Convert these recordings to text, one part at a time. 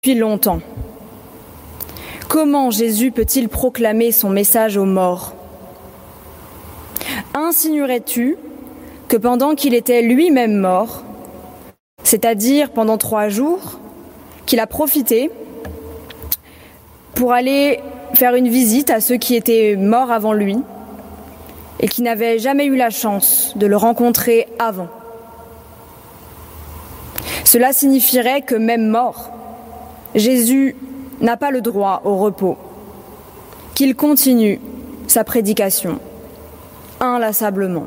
longtemps. Comment Jésus peut-il proclamer son message aux morts ? Insinuerais-tu que pendant qu'il était lui-même mort, c'est-à-dire pendant 3 jours, qu'il a profité pour aller faire une visite à ceux qui étaient morts avant lui et qui n'avaient jamais eu la chance de le rencontrer avant ? Cela signifierait que même mort, Jésus n'a pas le droit au repos, qu'il continue sa prédication inlassablement.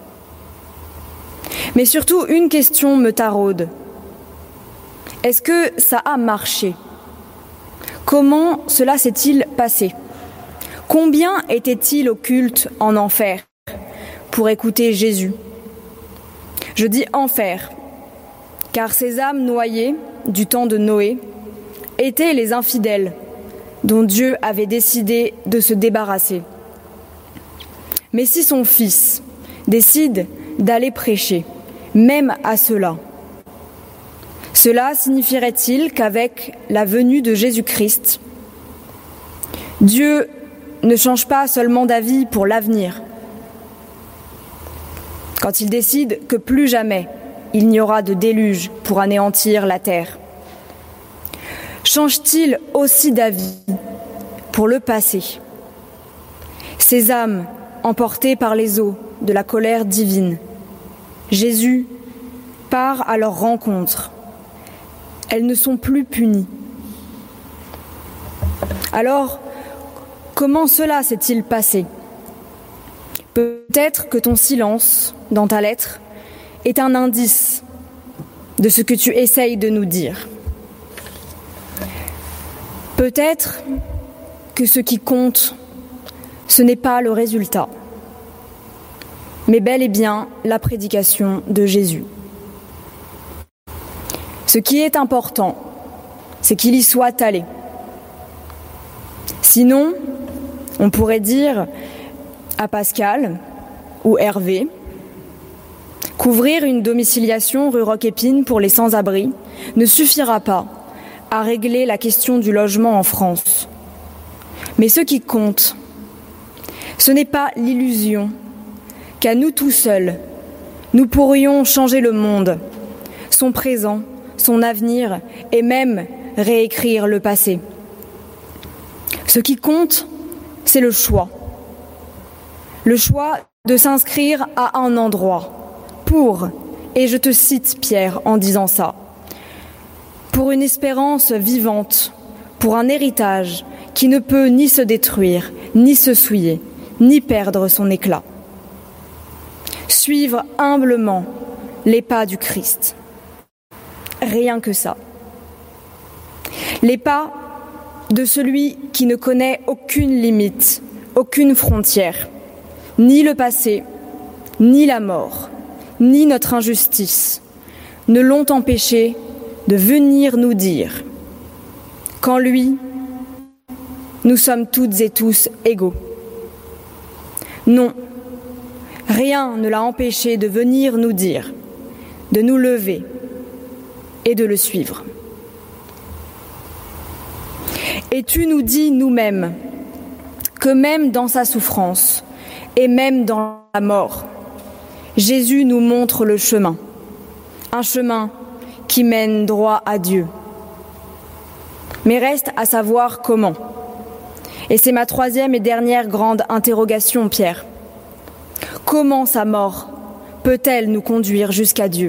Mais surtout, une question me taraude. Est-ce que ça a marché ? Comment cela s'est-il passé ? Combien étaient-ils au culte en enfer pour écouter Jésus ? Je dis enfer, car ces âmes noyées du temps de Noé étaient les infidèles dont Dieu avait décidé de se débarrasser. Mais si son Fils décide d'aller prêcher, même à cela, cela signifierait-il qu'avec la venue de Jésus-Christ, Dieu ne change pas seulement d'avis pour l'avenir, quand il décide que plus jamais il n'y aura de déluge pour anéantir la terre? Change-t-il aussi d'avis pour le passé? Ces âmes emportées par les eaux de la colère divine, Jésus part à leur rencontre. Elles ne sont plus punies. Alors, comment cela s'est-il passé ? Peut-être que ton silence dans ta lettre est un indice de ce que tu essayes de nous dire. Peut-être que ce qui compte, ce n'est pas le résultat, mais bel et bien la prédication de Jésus. Ce qui est important, c'est qu'il y soit allé. Sinon, on pourrait dire à Pascal ou Hervé, couvrir une domiciliation rue Roquépine pour les sans-abri ne suffira pas à régler la question du logement en France. Mais ce qui compte, ce n'est pas l'illusion qu'à nous tout seuls, nous pourrions changer le monde, son présent, son avenir et même réécrire le passé. Ce qui compte, c'est le choix. Le choix de s'inscrire à un endroit pour, et je te cite Pierre en disant ça, pour une espérance vivante, pour un héritage qui ne peut ni se détruire, ni se souiller, ni perdre son éclat. Suivre humblement les pas du Christ. Rien que ça. Les pas de celui qui ne connaît aucune limite, aucune frontière, ni le passé, ni la mort, ni notre injustice, ne l'ont empêché de venir nous dire qu'en lui, nous sommes toutes et tous égaux. Non, rien ne l'a empêché de venir nous dire, de nous lever et de le suivre. Et tu nous dis nous-mêmes que même dans sa souffrance et même dans la mort, Jésus nous montre le chemin, un chemin qui mène droit à Dieu. Mais reste à savoir comment. Et c'est ma 3e et dernière grande interrogation, Pierre. Comment sa mort peut-elle nous conduire jusqu'à Dieu ?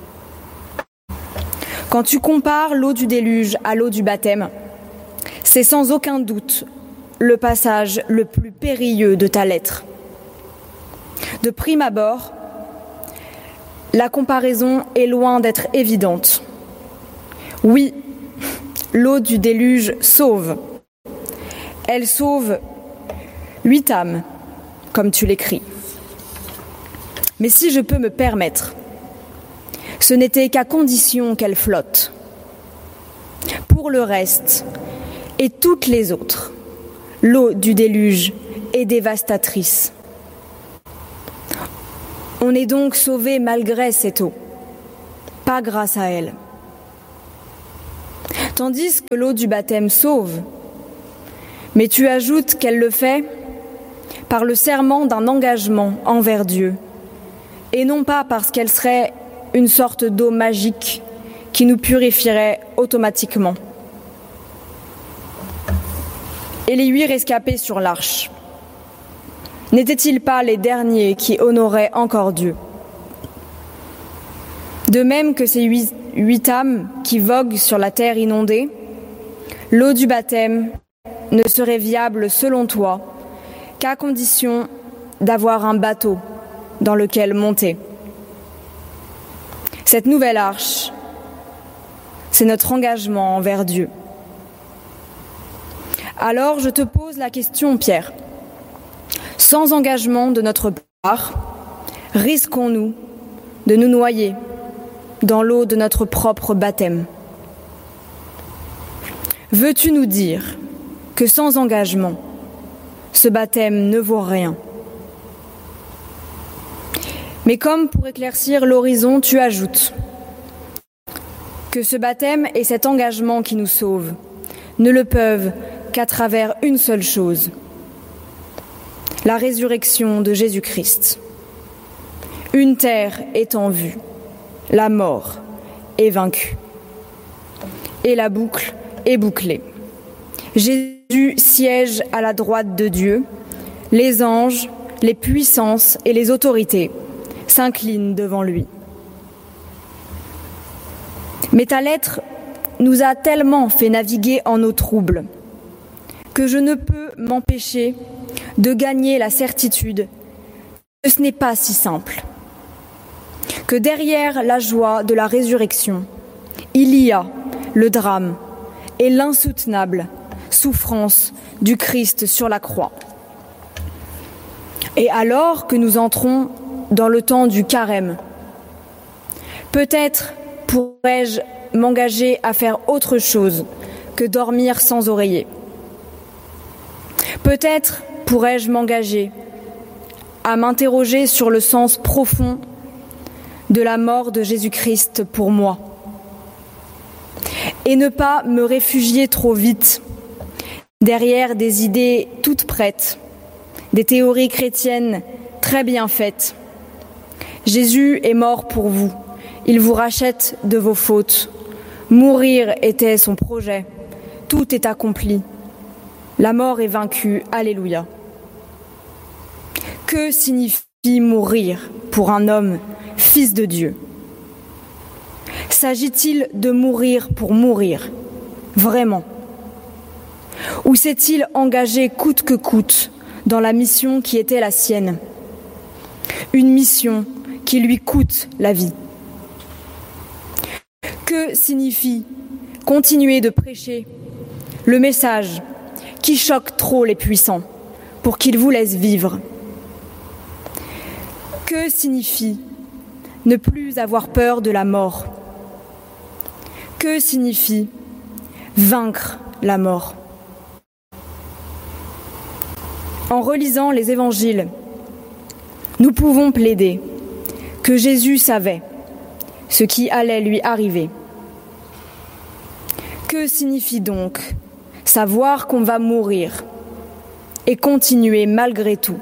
Quand tu compares l'eau du déluge à l'eau du baptême, c'est sans aucun doute le passage le plus périlleux de ta lettre. De prime abord, la comparaison est loin d'être évidente. Oui, l'eau du déluge sauve. Elle sauve 8 âmes, comme tu l'écris. Mais si je peux me permettre, ce n'était qu'à condition qu'elle flotte. Pour le reste, et toutes les autres, l'eau du déluge est dévastatrice. On est donc sauvé malgré cette eau, pas grâce à elle. tandis que l'eau du baptême sauve. Mais tu ajoutes qu'elle le fait par le serment d'un engagement envers Dieu, et non pas parce qu'elle serait une sorte d'eau magique qui nous purifierait automatiquement. Et les 8 rescapés sur l'arche, n'étaient-ils pas les derniers qui honoraient encore Dieu? De même que ces 8 âmes qui voguent sur la terre inondée, l'eau du baptême ne serait viable selon toi qu'à condition d'avoir un bateau dans lequel monter. Cette nouvelle arche, c'est notre engagement envers Dieu. Alors je te pose la question, Pierre. Sans engagement de notre part, risquons-nous de nous noyer dans l'eau de notre propre baptême? Veux-tu nous dire que sans engagement, ce baptême ne vaut rien? Mais comme pour éclaircir l'horizon, tu ajoutes que ce baptême et cet engagement qui nous sauvent ne le peuvent qu'à travers une seule chose, la résurrection de Jésus-Christ. Une terre est en vue, la mort est vaincue, et la boucle est bouclée. Jésus siège à la droite de Dieu, les anges, les puissances et les autorités s'inclinent devant lui. Mais ta lettre nous a tellement fait naviguer en eau trouble que je ne peux m'empêcher de gagner la certitude que ce n'est pas si simple, que derrière la joie de la résurrection, il y a le drame et l'insoutenable souffrance du Christ sur la croix. Et alors que nous entrons dans le temps du carême, peut-être pourrais-je m'engager à faire autre chose que dormir sans oreiller. Peut-être pourrais-je m'engager à m'interroger sur le sens profond de la mort de Jésus-Christ pour moi et ne pas me réfugier trop vite derrière des idées toutes prêtes, des théories chrétiennes très bien faites. Jésus est mort pour vous, il vous rachète de vos fautes. Mourir était son projet, tout est accompli. La mort est vaincue, alléluia. Que signifie mourir pour un homme, fils de Dieu? S'agit-il de mourir pour mourir, vraiment? Ou s'est-il engagé coûte que coûte dans la mission qui était la sienne? Une mission qui lui coûte la vie. Que signifie continuer de prêcher le message qui choque trop les puissants pour qu'ils vous laissent vivre? Que signifie ne plus avoir peur de la mort? Que signifie vaincre la mort? En relisant les évangiles, nous pouvons plaider que Jésus savait ce qui allait lui arriver. Que signifie donc savoir qu'on va mourir et continuer malgré tout?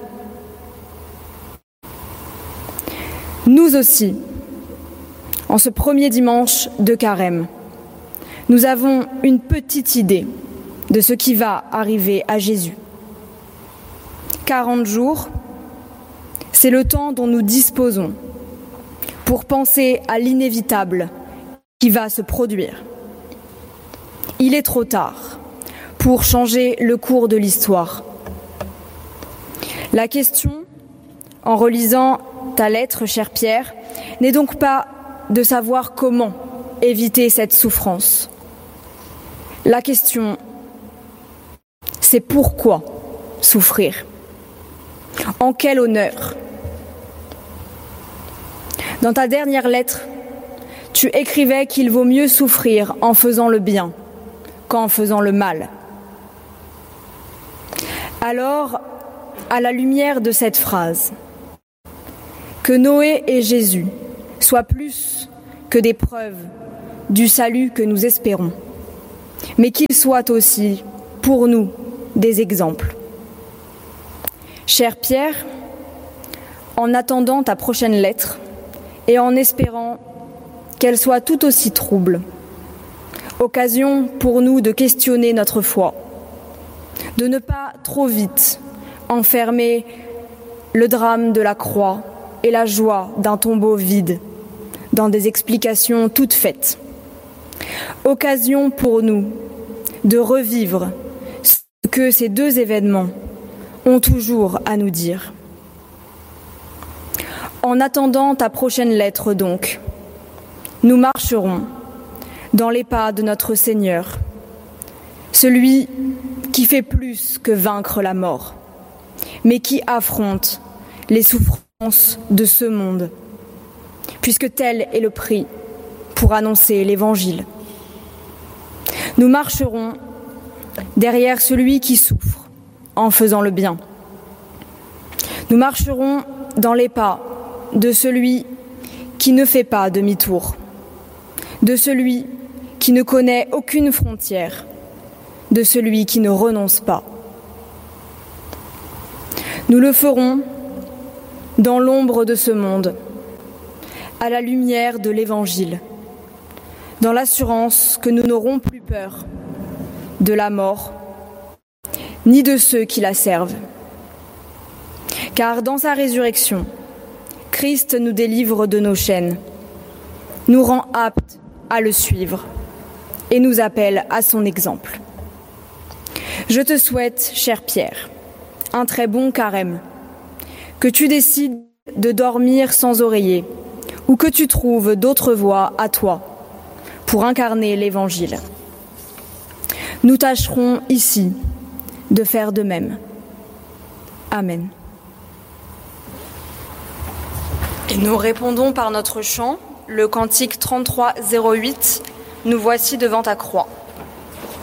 Nous aussi, en ce premier dimanche de Carême, nous avons une petite idée de ce qui va arriver à Jésus. 40 jours, c'est le temps dont nous disposons pour penser à l'inévitable qui va se produire. Il est trop tard pour changer le cours de l'histoire. La question, en relisant ta lettre, cher Pierre, n'est donc pas de savoir comment éviter cette souffrance. La question, c'est pourquoi souffrir? En quel honneur? Dans ta dernière lettre, tu écrivais qu'il vaut mieux souffrir en faisant le bien qu'en faisant le mal. Alors, à la lumière de cette phrase, que Noé et Jésus soient plus que des preuves du salut que nous espérons. mais qu'ils soient aussi, pour nous, des exemples. Cher Pierre, en attendant ta prochaine lettre et en espérant qu'elle soit tout aussi trouble, occasion pour nous de questionner notre foi, de ne pas trop vite enfermer le drame de la croix et la joie d'un tombeau vide dans des explications toutes faites. Occasion pour nous de revivre ce que ces deux événements ont toujours à nous dire. En attendant ta prochaine lettre donc, nous marcherons dans les pas de notre Seigneur, celui qui fait plus que vaincre la mort, mais qui affronte les souffrances de ce monde, puisque tel est le prix pour annoncer l'Évangile. Nous marcherons derrière celui qui souffre en faisant le bien. Nous marcherons dans les pas de celui qui ne fait pas demi-tour, de celui qui ne connaît aucune frontière, de celui qui ne renonce pas. Nous le ferons dans l'ombre de ce monde, à la lumière de l'Évangile, dans l'assurance que nous n'aurons plus peur de la mort, ni de ceux qui la servent. Car dans sa résurrection, Christ nous délivre de nos chaînes, nous rend aptes à le suivre et nous appelle à son exemple. Je te souhaite, cher Pierre, un très bon carême, que tu décides de dormir sans oreiller ou que tu trouves d'autres voies à toi pour incarner l'Évangile. Nous tâcherons ici de faire de même. Amen. Et nous répondons par notre chant, le cantique 3308, « Nous voici devant ta croix ».